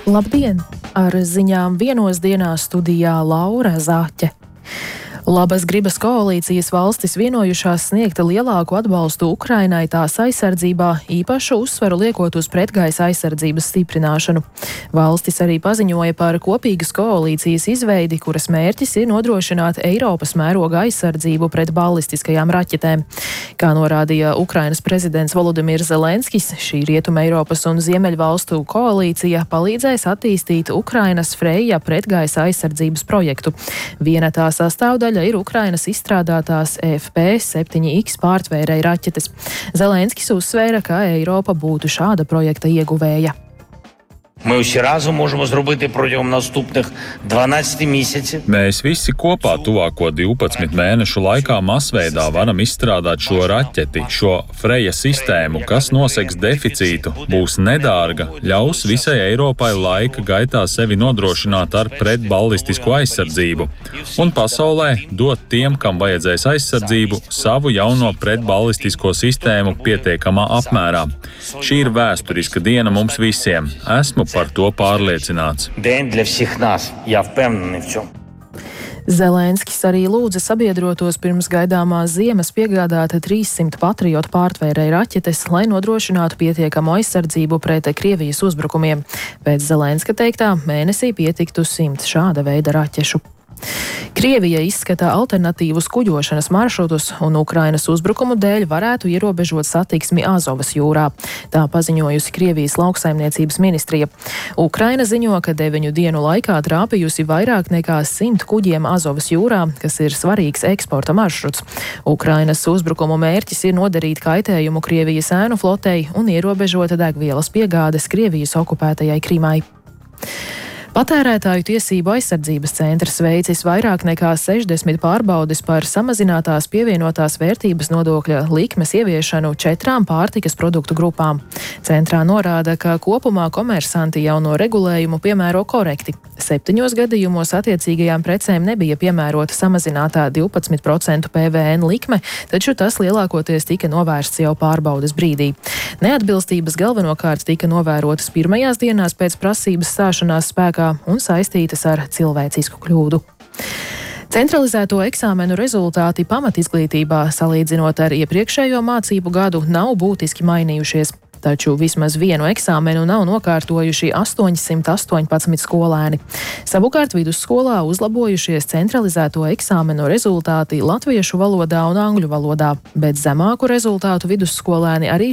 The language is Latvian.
Labdien! Ar ziņām 1:00 studijā Laura Zaķe. Labas gribas koalīcijas valstis vienojušās sniegt lielāku atbalstu Ukrainai tās aizsardzībā, īpašu uzsvaru liekot uz pretgaisa aizsardzības stiprināšanu. Valstis arī paziņoja par kopīgas koalīcijas izveidi, kuras mērķis ir nodrošināt Eiropas mēroga aizsardzību pret ballistiskajām raķetēm. Kā norādīja Ukrainas prezidents Volodimirs Zelenskis, šī Rietuma Eiropas un Ziemeļvalstu koalīcija palīdzēs attīstīt Ukrainas Freja pretgaisa aizsardzības projektu. Viena tā sastāvdaļa ir Ukrainas izstrādātās FP7X pārtvērēja raķetes. Zelenskis uzsvēra, ka Eiropa būtu šāda projekta ieguvēja. Mēs visi kopā tuvāko 12 mēnešu laikā masveidā varam izstrādāt šo raķeti, šo Freja sistēmu, kas noseks deficītu, būs nedārga, ļaus visai Eiropai laika gaitā sevi nodrošināt ar pretballistisko aizsardzību un pasaulē dot tiem, kam vajadzēs aizsardzību, savu jauno pretballistisko sistēmu pietiekamā apmērā. Šī ir vēsturiska diena mums visiem. Esmu par to pārliecināts. Zelenskis arī lūdza sabiedrotos pirms gaidāmās ziemas piegādāt 300 patriotu pārtvērēju raķetes, lai nodrošinātu pietiekamu aizsardzību pret Krievijas uzbrukumiem. Pēc Zelenska teiktā, mēnesī pietiktu 100 šāda veida raķešu. Krievija izskata alternatīvus kuģošanas maršrutus un Ukrainas uzbrukumu dēļ varētu ierobežot satiksmi Azovas jūrā. Tā paziņojusi Krievijas lauksaimniecības ministrija. Ukraina ziņo, ka 9 dienu laikā trāpījusi vairāk nekā 100 kuģiem Azovas jūrā, kas ir svarīgs eksporta maršruts. Ukrainas uzbrukumu mērķis ir nodarīt kaitējumu Krievijas ēnu flotei un ierobežot degvielas piegādes Krievijas okupētajai Krimai. Patērētāju tiesību aizsardzības centrs veicis vairāk nekā 60 pārbaudes par samazinātās pievienotās vērtības nodokļa likmes ieviešanu 4 pārtikas produktu grupām. Centrā norāda, ka kopumā komersanti jauno regulējumu piemēro korekti. 7 gadījumos attiecīgajām precēm nebija piemērota samazinātā 12% PVN likme, taču tas lielākoties tika novērsts jau pārbaudes brīdī. Neatbilstības galvenokārt tika novērotas pirmajās dienās pēc prasības stāšanās spēkā un saistītas ar cilvēcisku kļūdu. Centralizēto eksāmenu rezultāti pamatizglītībā, salīdzinot ar iepriekšējo mācību gadu, nav būtiski mainījušies. Taču vismaz vienu eksāmenu nav nokārtojuši 818 skolēni. Savukārt vidusskolā uzlabojušies centralizēto eksāmenu rezultāti latviešu valodā un angļu valodā, bet zemāku rezultātu vidusskolēni arī